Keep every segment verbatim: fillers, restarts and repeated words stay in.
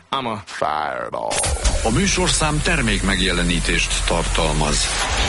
I'm a fireball. A műsorszám termék megjelenítést tartalmaz.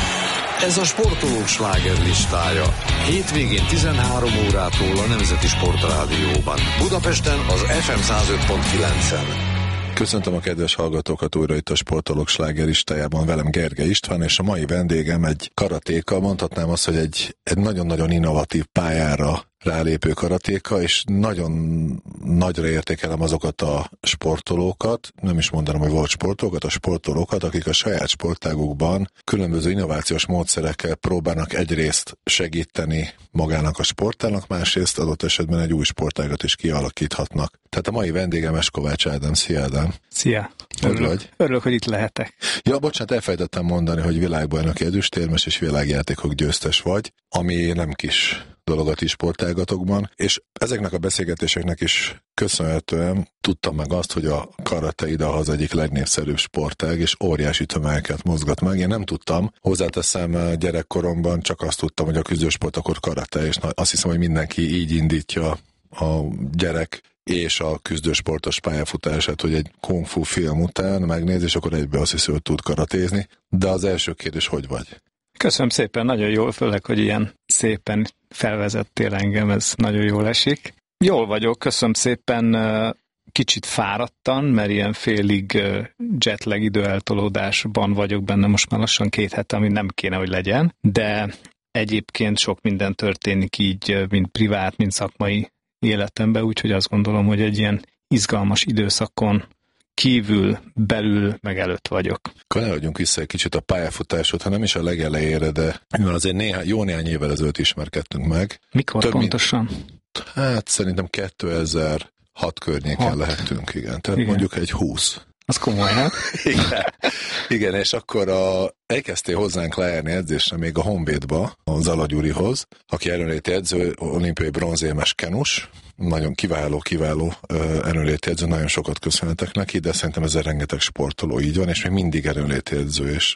Ez a sportolók slágerlistája. Hétvégén tizenhárom órától a Nemzeti Sportrádióban. Budapesten az ef em száz öt pont kilencen. Köszöntöm a kedves hallgatókat újra itt a Sportolók slágerlistájában, velem Gergely István, és a mai vendégem egy karatéka, mondhatnám azt, hogy egy, egy nagyon-nagyon innovatív pályára rálépő karatéka, és nagyon nagyra értékelem azokat a sportolókat, nem is mondanám, hogy volt sportolókat, a sportolókat, akik a saját sportágukban különböző innovációs módszerekkel próbálnak egyrészt segíteni magának a sportának, másrészt adott esetben egy új sportágat is kialakíthatnak. Tehát a mai vendégem Eskovács Ádám. Szia, Ádám! Szia! Hogy örülök, vagy? Örülök, hogy itt lehetek. Ja, bocsánat, elfelejtettem mondani, hogy világbajnoki ezüstérmes és világjátékok győztes vagy, ami nem kis dolog a ti sportágatokban, és ezeknek a beszélgetéseknek is köszönhetően tudtam meg azt, hogy a karate idehaza egyik legnépszerűbb sportág, és óriási tömegeket mozgat meg. Én nem tudtam, hozzáteszem, gyerekkoromban csak azt tudtam, hogy a küzdősport akkor karate, és azt hiszem, hogy mindenki így indítja a gyerek és a küzdősportos pályafutását, hogy egy kung fu film után megnéz, és akkor egybe azt hiszi, hogy tud karatézni. De az első kérdés, hogy vagy? Köszönöm szépen, nagyon jól, főleg, hogy ilyen szépen felvezettél engem, ez nagyon jól esik. Jól vagyok, köszönöm szépen, kicsit fáradtan, mert ilyen félig jetlag időeltolódásban vagyok benne most már lassan két hete, ami nem kéne, hogy legyen, de egyébként sok minden történik így, mind privát, mind szakmai életemben, úgyhogy azt gondolom, hogy egy ilyen izgalmas időszakon kívül, belül, meg előtt vagyok. Kanyarodjunk vissza egy kicsit a pályafutásod, ha nem is a legelejére, de azért néhány, jó néhány évvel ezelőtt ismerkedtünk meg. Mikor Több pontosan? Mint, hát szerintem kétezer-hat környéken Hat. lehetünk, igen. Tehát igen. Mondjuk egy húsz. Az komoly, hát? igen. igen, és akkor a, elkezdtél hozzánk lejárni edzésre még a Honvédba, a Zala Gyurihoz, aki erőnléti edző, olimpiai bronzérmes kenus, nagyon kiváló, kiváló erőnléti edző, nagyon sokat köszönhetek neki, de szerintem ezzel rengeteg sportoló így van, és még mindig erőnléti edző, és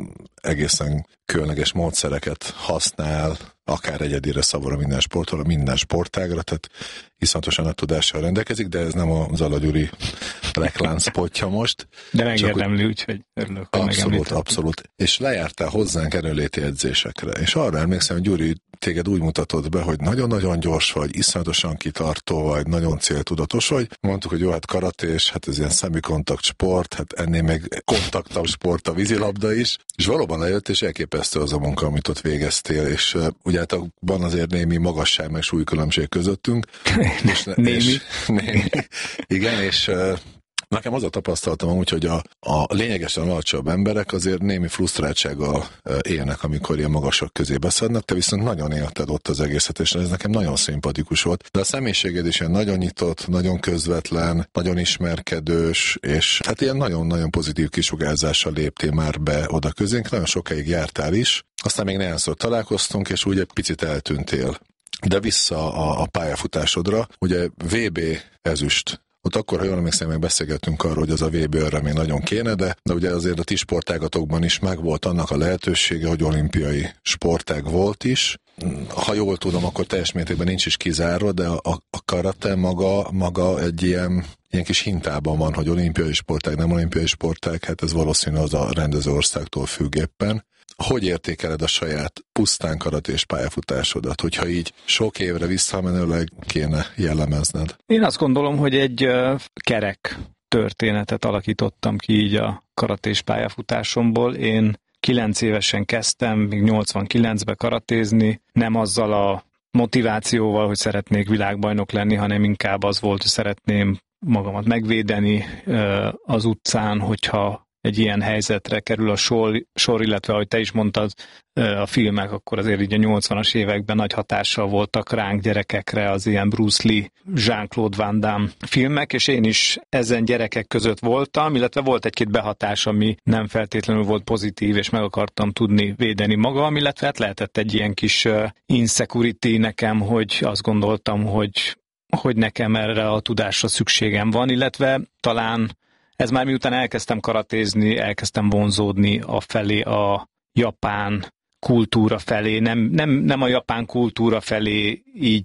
egészen különleges módszereket használ, akár egyedire szavara minden sportoló, minden sportágra, tehát iszonyatosan a tudással rendelkezik, de ez nem a Zala Gyuri reklámspotja most. De megérdemli, úgyhogy örülök, hogy abszolút, abszolút. És lejártál hozzánk erőnléti edzésekre, és arra emlékszem, hogy Gyuri téged úgy mutatott be, hogy nagyon-nagyon gyors vagy, iszonyatosan kitartó vagy, nagyon céltudatos vagy. Mondtuk, hogy jó, hát karatés, hát ez ilyen szemikontakt sport, hát ennél még kontaktabb sport a vízilabda is, és valóban lejött, és elképesztő az a munka, amit ott végeztél, és uh, ugye hát van azért némi magasság meg súlykülönbség közöttünk. és, némi. És, némi. Igen, és uh, nekem az a tapasztalatom amúgy, hogy a, a lényegesen alacsonyabb emberek azért némi frusztráltsággal élnek, amikor ilyen magasak közé beszednek, te viszont nagyon élted ott az egészet, és ez nekem nagyon szimpatikus volt. De a személyiséged is ilyen nagyon nyitott, nagyon közvetlen, nagyon ismerkedős, és hát ilyen nagyon-nagyon pozitív kisugárzással léptél már be oda közénk, nagyon sokáig jártál is, aztán még néhányszor találkoztunk, és úgy egy picit eltűntél. De vissza a, a pályafutásodra, ugye vé bé ezüst. Ott akkor, ha jól emlékszem, meg beszélgettünk arról, hogy az a vé bé örre még nagyon kéne, de, de ugye azért a ti sportágatokban is megvolt annak a lehetősége, hogy olimpiai sportág volt is. Ha jól tudom, akkor teljes mértékben nincs is kizárva, de a, a karate maga, maga egy ilyen, ilyen kis hintában van, hogy olimpiai sportág, nem olimpiai sportág, hát ez valószínű az a rendező országtól függ éppen. Hogy értékeled a saját pusztán karatés pályafutásodat, hogyha így sok évre visszamenőleg kéne jellemezned? Én azt gondolom, hogy egy uh, kerek történetet alakítottam ki így a karatés pályafutásomból. Én kilenc évesen kezdtem, még nyolcvankilencben karatézni, nem azzal a motivációval, hogy szeretnék világbajnok lenni, hanem inkább az volt, hogy szeretném magamat megvédeni uh, az utcán, hogyha egy ilyen helyzetre kerül a sor, sor, illetve ahogy te is mondtad, a filmek akkor azért így a nyolcvanas években nagy hatással voltak ránk gyerekekre az ilyen Bruce Lee, Jean-Claude Van Damme filmek, és én is ezen gyerekek között voltam, illetve volt egy-két behatás, ami nem feltétlenül volt pozitív, és meg akartam tudni védeni magam, illetve hát lehetett egy ilyen kis insecurity nekem, hogy azt gondoltam, hogy, hogy nekem erre a tudásra szükségem van, illetve talán ez már miután elkezdtem karatézni, elkezdtem vonzódni a felé, a japán kultúra felé, nem, nem, nem a japán kultúra felé így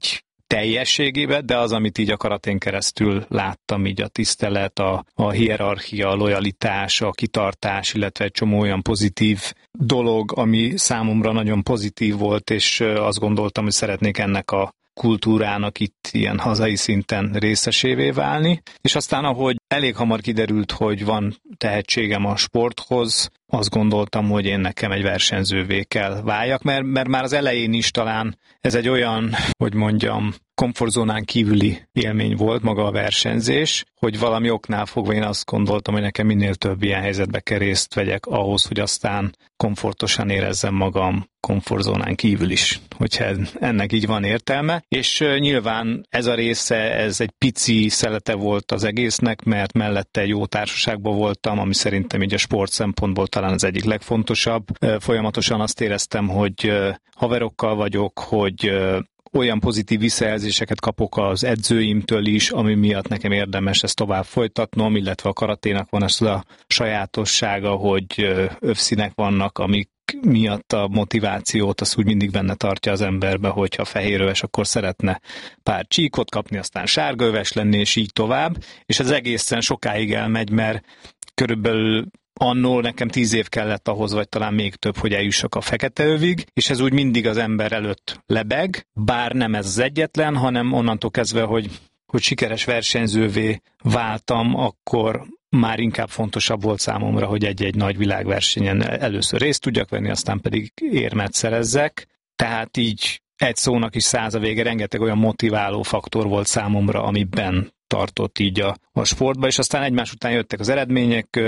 teljességében, de az, amit így a karatén keresztül láttam, így a tisztelet, a, a hierarchia, a lojalitás, a kitartás, illetve egy csomó olyan pozitív dolog, ami számomra nagyon pozitív volt, és azt gondoltam, hogy szeretnék ennek a kultúrának itt ilyen hazai szinten részesévé válni, és aztán ahogy elég hamar kiderült, hogy van tehetségem a sporthoz, azt gondoltam, hogy én nekem egy versenyzővé kell váljak, mert, mert már az elején is talán ez egy olyan, hogy mondjam, komfortzónán kívüli élmény volt maga a versenyzés, hogy valami oknál fogva én azt gondoltam, hogy nekem minél több ilyen helyzetbe kell részt vegyek ahhoz, hogy aztán komfortosan érezzem magam komfortzónán kívül is, hogyha ennek így van értelme. És nyilván ez a része, ez egy pici szelete volt az egésznek, mert mellette jó társaságban voltam, ami szerintem így a sport szempontból talán az egyik legfontosabb. Folyamatosan azt éreztem, hogy haverokkal vagyok, hogy olyan pozitív visszajelzéseket kapok az edzőimtől is, ami miatt nekem érdemes ezt tovább folytatnom, illetve a karaténak van ez a sajátossága, hogy övszínek vannak, amik miatt a motivációt az úgy mindig benne tartja az emberbe, hogyha fehéröves, akkor szeretne pár csíkot kapni, aztán sárgaöves lenni, és így tovább. És ez egészen sokáig elmegy, mert körülbelül annól nekem tíz év kellett ahhoz, vagy talán még több, hogy eljussak a fekete övig, és ez úgy mindig az ember előtt lebeg, bár nem ez az egyetlen, hanem onnantól kezdve, hogy, hogy sikeres versenyzővé váltam, akkor már inkább fontosabb volt számomra, hogy egy-egy nagy világversenyen először részt tudjak venni, aztán pedig érmet szerezzek. Tehát így egy szónak is száz a vége, rengeteg olyan motiváló faktor volt számomra, amiben tartott így a, a sportba, és aztán egymás után jöttek az eredmények.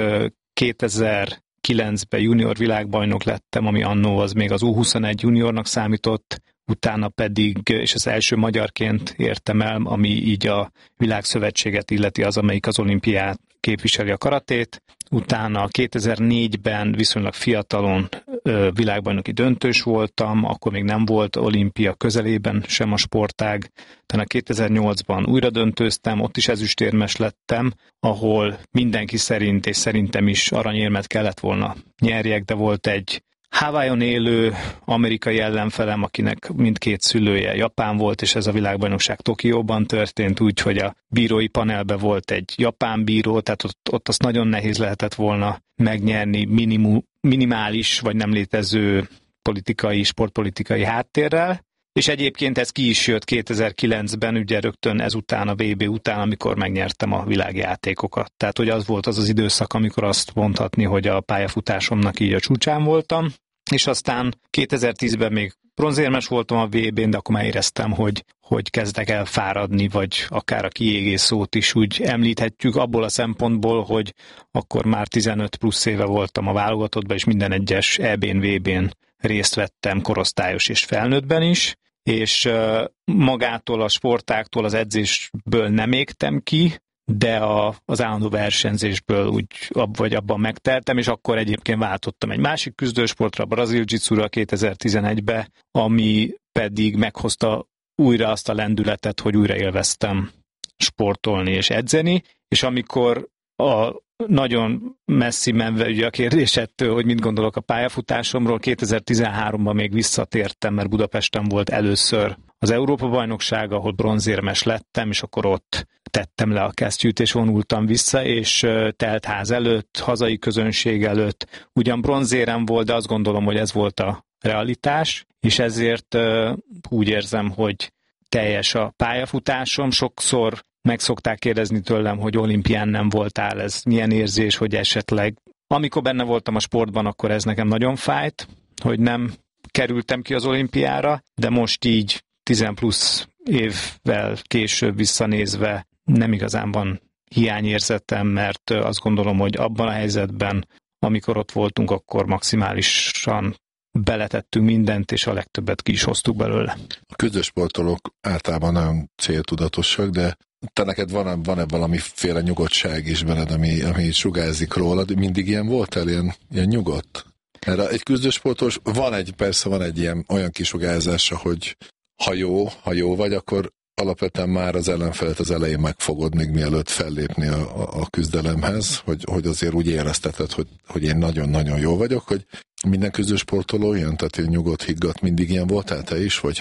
kétezer-kilencben junior világbajnok lettem, ami annó az még az U huszonegy juniornak számított, utána pedig, és az első magyarként értem el, ami így a világszövetséget illeti, az, amelyik az olimpiát képviseli a karatét. Utána kétezer-négyben viszonylag fiatalon világbajnoki döntős voltam, akkor még nem volt olimpia közelében sem a sportág. Utána kétezer-nyolcban újra döntőztem, ott is ezüstérmes lettem, ahol mindenki szerint, és szerintem is aranyérmet kellett volna nyerjek, de volt egy Hawaiion élő amerikai ellenfelem, akinek mindkét szülője japán volt, és ez a világbajnokság Tokióban történt, úgyhogy a bírói panelben volt egy japán bíró, tehát ott, ott azt nagyon nehéz lehetett volna megnyerni minimum, minimális vagy nem létező politikai, sportpolitikai háttérrel. És egyébként ez ki is jött kétezer-kilencben, ugye rögtön ezután a vé bé után, amikor megnyertem a világjátékokat. Tehát, hogy az volt az az időszak, amikor azt mondhatni, hogy a pályafutásomnak így a csúcsán voltam. És aztán kétezer-tízben még bronzérmes voltam a vé bén, de akkor már éreztem, hogy, hogy kezdek el fáradni, vagy akár a kiégés szót is úgy említhetjük, abból a szempontból, hogy akkor már tizenöt plusz éve voltam a válogatottban, és minden egyes é bén, vé bén részt vettem korosztályos és felnőttben is, és magától a sportáktól, az edzésből nem égtem ki, de a, az állandó versenyzésből úgy ab, vagy abban megteltem, és akkor egyébként váltottam egy másik küzdősportra, a brazil jiu-jitsura kétezer-tizenegyben, ami pedig meghozta újra azt a lendületet, hogy újra élveztem sportolni és edzeni, és amikor a nagyon messzi menve ugye a kérdésettől, hogy mit gondolok a pályafutásomról, kétezer-tizenháromban még visszatértem, mert Budapesten volt először az Európa-bajnokság, ahol bronzérmes lettem, és akkor ott tettem le a kesztyűt, és vonultam vissza, és teltház előtt, hazai közönség előtt ugyan bronzérem volt, de azt gondolom, hogy ez volt a realitás, és ezért úgy érzem, hogy teljes a pályafutásom. Sokszor meg szokták kérdezni tőlem, hogy olimpián nem voltál, ez milyen érzés, hogy esetleg amikor benne voltam a sportban, akkor ez nekem nagyon fájt, hogy nem kerültem ki az olimpiára, de most így tíz plusz évvel később visszanézve nem igazán van hiányérzetem, mert azt gondolom, hogy abban a helyzetben, amikor ott voltunk, akkor maximálisan beletettünk mindent, és a legtöbbet ki is hoztuk belőle. A küzdősportolók általában nagyon céltudatosak, de te neked van, van-e valamiféle nyugodtság is benned, ami, ami sugárzik rólad? Mindig ilyen voltál, ilyen, ilyen nyugodt? Mert egy küzdősportos, van egy, persze van egy ilyen olyan kisugárzása, hogy ha jó, ha jó vagy, akkor alapvetően már az ellenfelet az elején megfogod, még mielőtt fellépni a, a, a küzdelemhez, hogy, hogy azért úgy érezteted, hogy, hogy én nagyon-nagyon jó vagyok, hogy minden küzdősportoló ilyen, tehát én nyugodt, higgadt, mindig ilyen voltál te is, vagy hát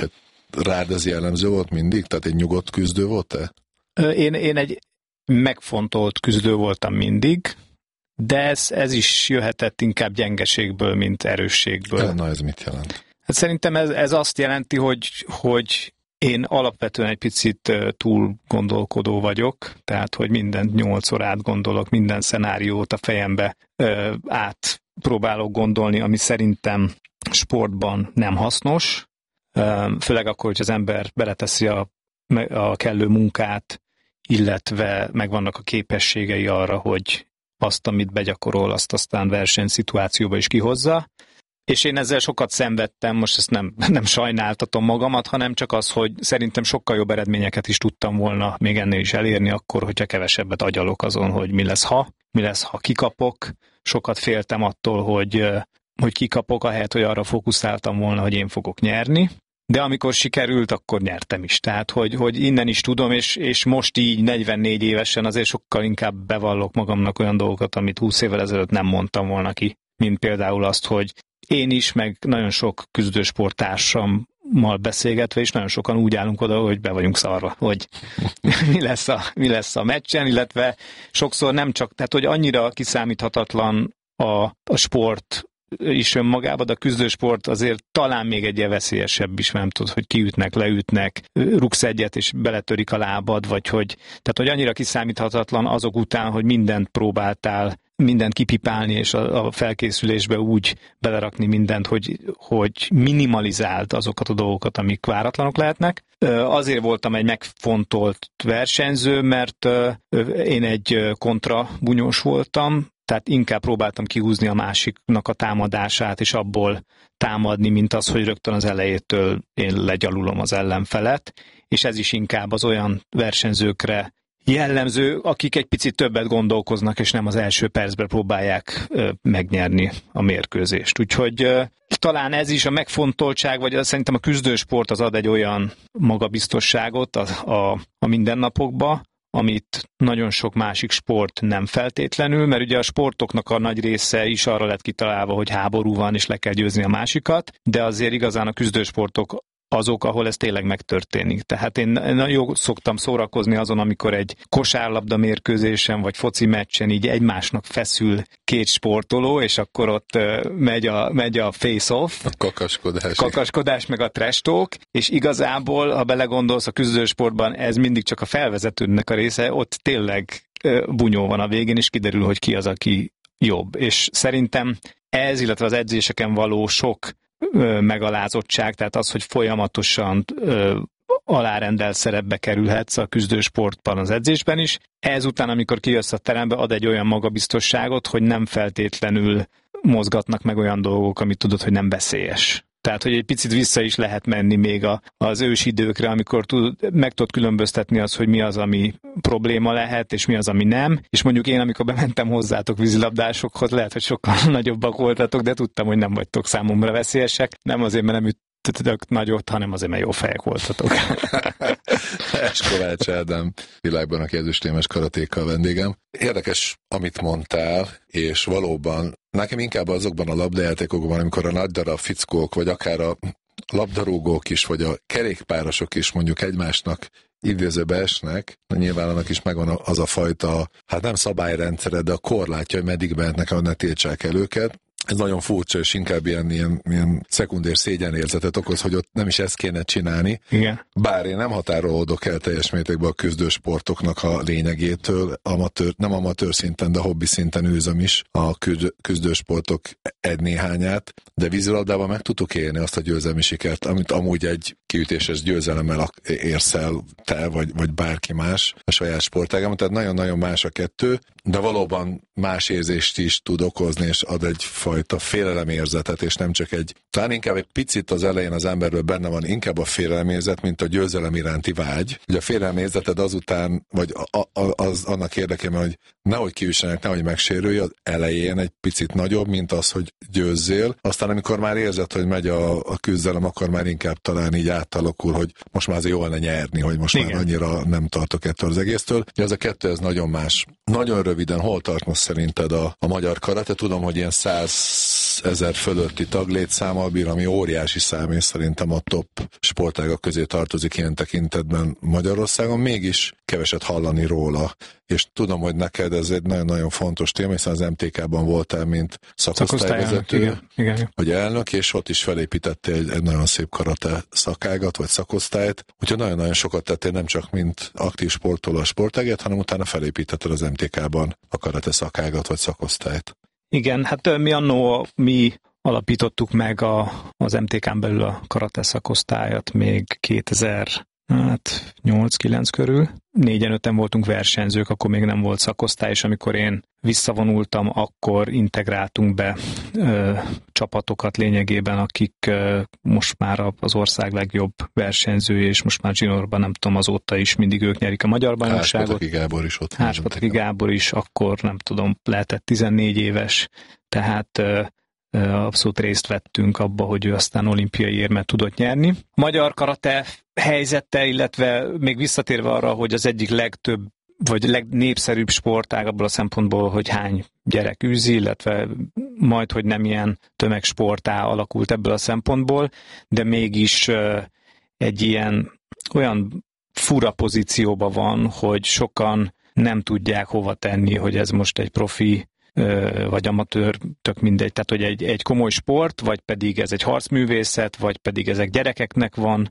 rád ez jellemző volt mindig? Tehát egy nyugodt küzdő volt-e? Én, én egy megfontolt küzdő voltam mindig, de ez, ez is jöhetett inkább gyengeségből, mint erősségből. Na, ez mit jelent? Hát szerintem ez, ez azt jelenti, hogy, hogy én alapvetően egy picit túl gondolkodó vagyok, tehát, hogy mindent nyolcszor átgondolok, minden szenáriót a fejembe ö, át próbálok gondolni, ami szerintem sportban nem hasznos, ö, főleg akkor, hogy az ember beleteszi a, a kellő munkát, illetve megvannak a képességei arra, hogy azt, amit begyakorol, azt aztán versenyszituációba is kihozza. És én ezzel sokat szenvedtem, most ezt nem, nem sajnáltatom magamat, hanem csak az, hogy szerintem sokkal jobb eredményeket is tudtam volna még ennél is elérni akkor, hogyha kevesebbet agyalok azon, hogy mi lesz, ha, mi lesz, ha kikapok. Sokat féltem attól, hogy, hogy kikapok, ahelyett, hogy arra fókuszáltam volna, hogy én fogok nyerni. De amikor sikerült, akkor nyertem is. Tehát, hogy, hogy innen is tudom, és, és most így negyvennégy évesen azért sokkal inkább bevallok magamnak olyan dolgokat, amit húsz évvel ezelőtt nem mondtam volna ki. Mint például azt, hogy én is, meg nagyon sok küzdősporttársammal beszélgetve, és nagyon sokan úgy állunk oda, hogy be vagyunk szarva, hogy mi lesz a, mi lesz a meccsen, illetve sokszor nem csak, tehát hogy annyira kiszámíthatatlan a, a sport is önmagában, de a küzdősport azért talán még egy ilyen veszélyesebb is, nem tudod, hogy kiütnek, leütnek, rugsz egyet, és beletörik a lábad, vagy hogy, tehát hogy annyira kiszámíthatatlan azok után, hogy mindent próbáltál, mindent kipipálni, és a, a felkészülésbe úgy belerakni mindent, hogy, hogy minimalizáld azokat a dolgokat, amik váratlanok lehetnek. Azért voltam egy megfontolt versenyző, mert én egy kontrabunyós voltam, tehát inkább próbáltam kihúzni a másiknak a támadását, és abból támadni, mint az, hogy rögtön az elejétől én legyalulom az ellenfelet, és ez is inkább az olyan versenyzőkre jellemző, akik egy picit többet gondolkoznak, és nem az első percben próbálják ö, megnyerni a mérkőzést. Úgyhogy ö, talán ez is a megfontoltság, vagy az, szerintem a küzdősport az ad egy olyan magabiztosságot a, a, a mindennapokba, amit nagyon sok másik sport nem feltétlenül, mert ugye a sportoknak a nagy része is arra lett kitalálva, hogy háború van, és le kell győzni a másikat, de azért igazán a küzdősportok azok, ahol ez tényleg megtörténik. Tehát én nagyon szoktam szórakozni azon, amikor egy kosárlabda mérkőzésen, vagy foci meccsen így egymásnak feszül két sportoló, és akkor ott megy a, megy a face-off. A kakaskodás. Kakaskodás, meg a trash talk, és igazából, ha belegondolsz, a küzdősportban ez mindig csak a felvezetőnek a része, ott tényleg bunyó van a végén, és kiderül, hogy ki az, aki jobb. És szerintem ez, illetve az edzéseken való sok megalázottság, tehát az, hogy folyamatosan ö, alárendelt szerepbe kerülhetsz a küzdősportban, az edzésben is. Ezután, amikor kijössz a terembe, ad egy olyan magabiztosságot, hogy nem feltétlenül mozgatnak meg olyan dolgok, amit tudod, hogy nem veszélyes. Tehát, hogy egy picit vissza is lehet menni még a, az ősidőkre, amikor tud, meg tudod különböztetni az, hogy mi az, ami probléma lehet, és mi az, ami nem. És mondjuk én, amikor bementem hozzátok vízilabdásokhoz, lehet, hogy sokkal nagyobbak voltatok, de tudtam, hogy nem vagytok számomra veszélyesek. Nem azért, mert nem üttetek nagyot, hanem azért, mert jó fejek voltatok. Kovács Ádám, világban a ezüstérmes karatékkal vendégem. Érdekes, amit mondtál, és valóban nekem inkább azokban a labdajátékokban, amikor a nagy darab fickók, vagy akár a labdarúgók is, vagy a kerékpárosok is mondjuk egymásnak idézőbe esnek, nyilván annak is megvan az a fajta, hát nem szabályrendszere, de a korlátja, hogy meddig mehetnek, ha ne tiltsák el őket. Ez nagyon furcsa, és inkább ilyen, ilyen, ilyen szekundér szégyenérzetet okoz, hogy ott nem is ezt kéne csinálni. Igen. Bár én nem határolódok el teljes mértékben a küzdősportoknak a lényegétől, amatőr, nem amatőr szinten, de hobbi szinten űzöm is a küzdősportok egy-néhányát, de vízilabdában meg tudtuk élni azt a győzelmi sikert, amit amúgy egy kiütéses győzelemmel érsz el te, vagy, vagy bárki más a saját sportágában, tehát nagyon-nagyon más a kettő, de valóban más érzést is tud okozni, és ad egyfajta félelemérzetet, és nem csak egy, talán inkább egy picit az elején az emberből benne van inkább a félelemérzet, mint a győzelem iránti vágy. Ugye a félelemérzeted azután, vagy a, a, az annak érdekében, hogy nehogy kiüssenek, nehogy megsérülj, az elején egy picit nagyobb, mint az, hogy győzzél. Aztán amikor már érzed, hogy megy a, a küzdelem, akkor már inkább talán így átalakul, hogy most már azért jól ne nyerni, hogy most Igen. már annyira nem tartok ettől az egésztől. Ja, ez a kettő, ez nagyon más. Nagyon röviden, hol tart most szerinted a, a magyar karate? Tudom, hogy ilyen száz húszezer fölötti taglétszámmal bír, ami óriási szám, és szerintem a top sportágak közé tartozik ilyen tekintetben Magyarországon, mégis keveset hallani róla. És tudom, hogy neked ez egy nagyon-nagyon fontos téma, hiszen az em té ká-ban voltál, mint szakosztályvezető, vagy elnök, és ott is felépítettél egy, egy nagyon szép karate szakágat, vagy szakosztályt. Úgyhogy nagyon-nagyon sokat tettél, nem csak mint aktív sportoló a sportágért, hanem utána felépítetted az em té ká-ban a karate szakágat, vagy szakosztályt. Igen, hát mi annó, mi alapítottuk meg a, az em té ká-n belül a karate szakosztályat még kétezer-nyolc-kilenc körül. Négyen-öten voltunk versenyzők, akkor még nem volt szakosztály, és amikor én visszavonultam, akkor integráltunk be ö, csapatokat lényegében, akik ö, most már az ország legjobb versenyzői, és most már juniorban, nem tudom, azóta is mindig ők nyerik a magyar bajnokságot. Háspataki Gábor is ott. Háspataki Gábor is, akkor nem tudom, lehetett tizennégy éves, tehát ö, abszolút részt vettünk abba, hogy ő aztán olimpiai érmet tudott nyerni. A magyar karate helyzete, illetve még visszatérve arra, hogy az egyik legtöbb, vagy legnépszerűbb sportág abból a szempontból, hogy hány gyerek űzi, illetve majd, hogy nem ilyen tömegsportá alakult ebből a szempontból, de mégis egy ilyen olyan fura pozícióban van, hogy sokan nem tudják hova tenni, hogy ez most egy profi vagy amatőr, tök mindegy, tehát hogy egy, egy komoly sport, vagy pedig ez egy harcművészet, vagy pedig ezek gyerekeknek van,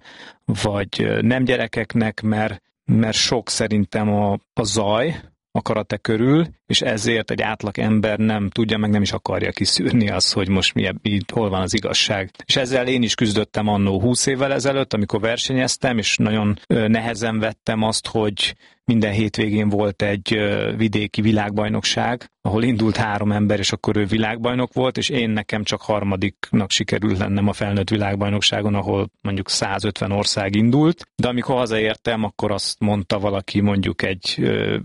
vagy nem gyerekeknek, mert, mert sok szerintem a, a zaj a karate körül, és ezért egy átlag ember nem tudja, meg nem is akarja kiszűrni azt, hogy most mi, mi, hol van az igazság. És ezzel én is küzdöttem annó húsz évvel ezelőtt, amikor versenyeztem, és nagyon nehezen vettem azt, hogy minden hétvégén volt egy vidéki világbajnokság, ahol indult három ember, és akkor ő világbajnok volt, és én nekem csak harmadiknak sikerült lennem a felnőtt világbajnokságon, ahol mondjuk százötven ország indult, de amikor hazaértem, akkor azt mondta valaki, mondjuk egy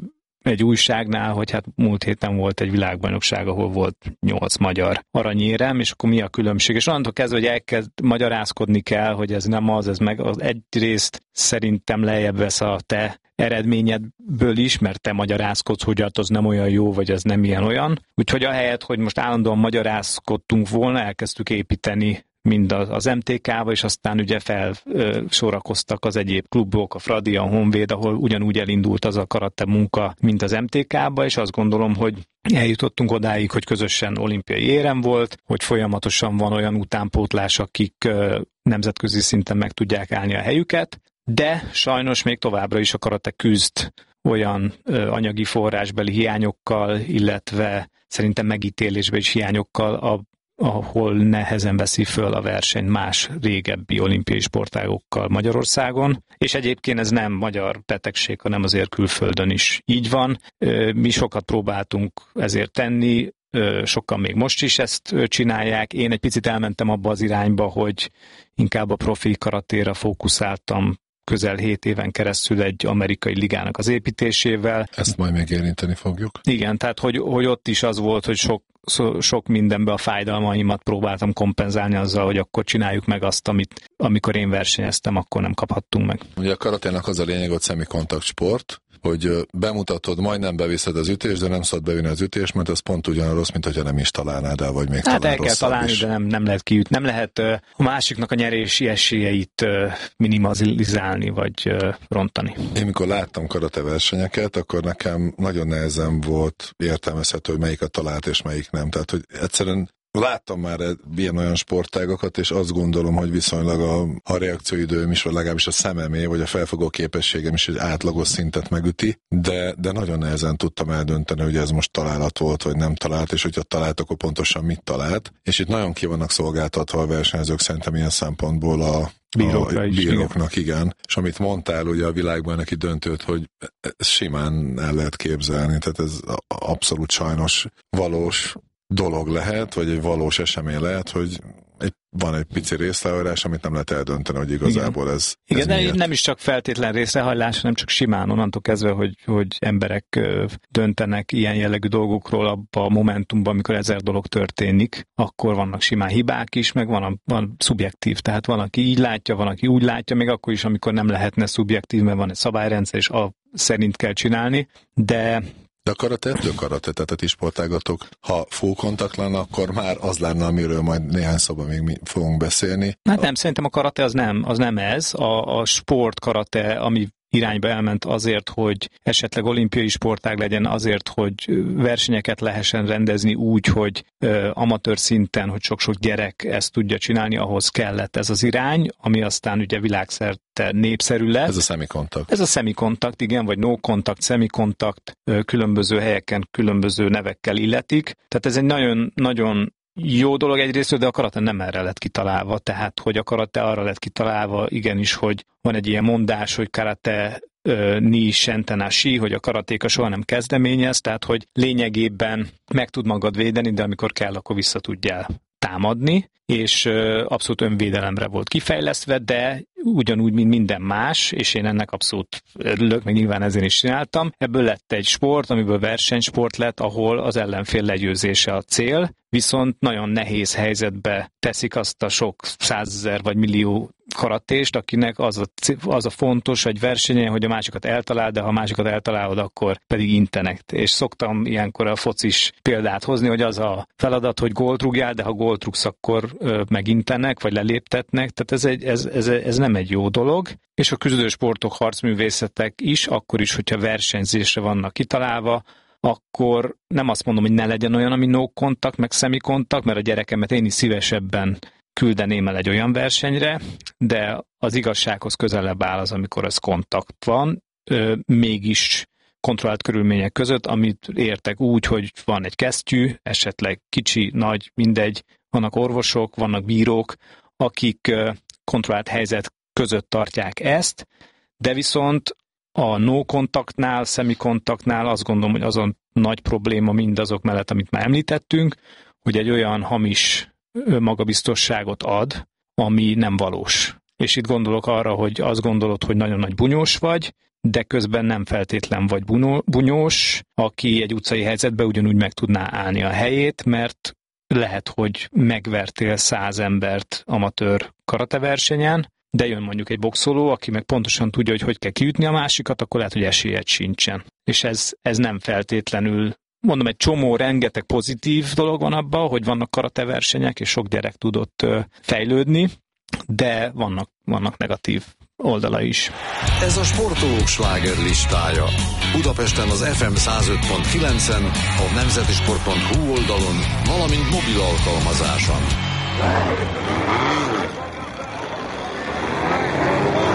egy újságnál, hogy hát múlt héten volt egy világbajnokság, ahol volt nyolc magyar aranyérem, és akkor mi a különbség? És onnantól kezdve, hogy elkezd magyarázkodni kell, hogy ez nem az, ez meg az egyrészt szerintem lejjebb vesz a te eredményedből is, mert te magyarázkodsz, hogy hát az nem olyan jó, vagy az nem ilyen olyan. Úgyhogy ahelyett, hogy most állandóan magyarázkodtunk volna, elkezdtük építeni mind az em té ká-ba, és aztán ugye felsorakoztak az egyéb klubok, a Fradi, a Honvéd, ahol ugyanúgy elindult az a karate munka, mint az em té ká-ba, és azt gondolom, hogy eljutottunk odáig, hogy közösen olimpiai érem volt, hogy folyamatosan van olyan utánpótlás, akik nemzetközi szinten meg tudják állni a helyüket, de sajnos még továbbra is a karate küzd olyan anyagi forrásbeli hiányokkal, illetve szerintem megítélésbeli is hiányokkal, a ahol nehezen veszi föl a verseny más régebbi olimpiai sportágokkal Magyarországon, és egyébként ez nem magyar betegség, hanem azért külföldön is így van. Mi sokat próbáltunk ezért tenni, sokan még most is ezt csinálják. Én egy picit elmentem abba az irányba, hogy inkább a profi karatéra fókuszáltam közel hét éven keresztül egy amerikai ligának az építésével. Ezt majd még érinteni fogjuk. Igen, tehát hogy, hogy ott is az volt, hogy sok, sok mindenben a fájdalmaimat próbáltam kompenzálni azzal, hogy akkor csináljuk meg azt, amit amikor én versenyeztem, akkor nem kaphattunk meg. Ugye a karaténak az a lényeg, hogy szemikontakt sport, hogy bemutatod, majdnem beviszed az ütést, de nem szabad bevinni az ütést, mert az pont ugyan rossz, mint hogyha nem is találnád el, vagy még hát talán el kell rosszabb találni, is. De nem, nem lehet kiütni. Nem lehet uh, a másiknak a nyerési esélyeit uh, minimalizálni, vagy uh, rontani. Én mikor láttam karate versenyeket, akkor nekem nagyon nehezen volt értelmezhető, hogy melyiket talált és melyik nem. Tehát, hogy egyszerűen láttam már ilyen-olyan sportágokat, és azt gondolom, hogy viszonylag a, a reakcióidőm is, vagy legalábbis a szememé, vagy a felfogó képességem is egy átlagos szintet megüti, de, de nagyon nehezen tudtam eldönteni, hogy ez most találat volt, vagy nem talált, és hogyha talált, akkor pontosan mit talált. És itt nagyon ki vannak szolgáltatva a versenyzők szerintem ilyen szempontból a Bírókra a is, bíróknak, igen. igen. És amit mondtál ugye a világban neki döntőt, hogy ez simán el lehet képzelni, tehát ez abszolút sajnos valós dolog lehet, vagy egy valós esemény lehet, hogy egy, van egy pici részrehajlás, amit nem lehet eldönteni, hogy igazából igen. ez Igen, ez de miért. nem is csak feltétlen részrehajlás, hanem csak simán onnantól kezdve, hogy, hogy emberek döntenek ilyen jellegű dolgokról abban a momentumban, amikor ezer dolog történik, akkor vannak simán hibák is, meg van, a, van szubjektív, tehát van, aki így látja, van, aki úgy látja, még akkor is, amikor nem lehetne szubjektív, mert van egy szabályrendszer, és a szerint kell csinálni, de De a karate ettől karate, tehát a ti sportágatok, ha full kontakt lenne, akkor már az lenne, amiről majd néhány szóban még mi fogunk beszélni. Hát nem, szerintem a karate az nem, az nem ez. A, a sport karate, ami irányba elment azért, hogy esetleg olimpiai sportág legyen, azért, hogy versenyeket lehessen rendezni úgy, hogy ö, amatőr szinten, hogy sok-sok gyerek ezt tudja csinálni, ahhoz kellett ez az irány, ami aztán ugye világszerte népszerű lett. Ez a szemikontakt. Ez a szemikontakt, igen, vagy no kontakt, szemikontakt, különböző helyeken, különböző nevekkel illetik. Tehát ez egy nagyon, nagyon jó dolog egyrészt, de a karate nem erre lett kitalálva, tehát hogy a karate arra lett kitalálva, igenis, hogy van egy ilyen mondás, hogy karate ö, ni sentenashi, hogy a karatéka soha nem kezdeményez, tehát hogy lényegében meg tud magad védeni, de amikor kell, akkor vissza tudjál támadni, és ö, abszolút önvédelemre volt kifejlesztve, de ugyanúgy, mint minden más, és én ennek abszolút örülök, meg nyilván ezért is csináltam. Ebből lett egy sport, amiből versenysport lett, ahol az ellenfél legyőzése a cél, viszont nagyon nehéz helyzetbe teszik azt a sok százezer vagy millió karatést, akinek az a, az a fontos egy versenyen, hogy a másikat eltalál, de ha a másikat eltalálod, akkor pedig intenek. És szoktam ilyenkor a focis példát hozni, hogy az a feladat, hogy gólt rúgjál, de ha gólt rúgsz, akkor ö, megintenek, vagy leléptetnek. Tehát ez, egy, ez, ez, ez nem egy jó dolog. És a küzdősportok, harcművészetek is, akkor is, hogyha versenyzésre vannak kitalálva, akkor nem azt mondom, hogy ne legyen olyan, ami no kontakt, meg szemikontakt, mert a gyerekemet én is szívesebben küldeném el egy olyan versenyre, de az igazsághoz közelebb áll az, amikor ez kontakt van, ö, mégis kontrollált körülmények között, amit értek úgy, hogy van egy kesztyű, esetleg kicsi, nagy, mindegy, vannak orvosok, vannak bírók, akik ö, kontrollált helyzet között tartják ezt, de viszont a no kontaktnál, szemikontaktnál azt gondolom, hogy azon nagy probléma mindazok mellett, amit már említettünk, hogy egy olyan hamis magabiztosságot ad, ami nem valós. És itt gondolok arra, hogy azt gondolod, hogy nagyon nagy bunyós vagy, de közben nem feltétlen vagy bunyós, aki egy utcai helyzetben ugyanúgy meg tudná állni a helyét, mert lehet, hogy megvertél száz embert amatőr karateversenyen, de jön mondjuk egy boxoló, aki meg pontosan tudja, hogy hogy kell kiütni a másikat, akkor lehet, hogy esélyed sincsen. És ez, ez nem feltétlenül, mondom, egy csomó, rengeteg pozitív dolog van abban, hogy vannak karateversenyek, és sok gyerek tudott fejlődni, de vannak, vannak negatív oldala is. Ez a Sportolók slágerlistája. Budapesten az ef em száz öt pont kilencen, a nemzetisport pont hu oldalon, valamint mobil alkalmazáson.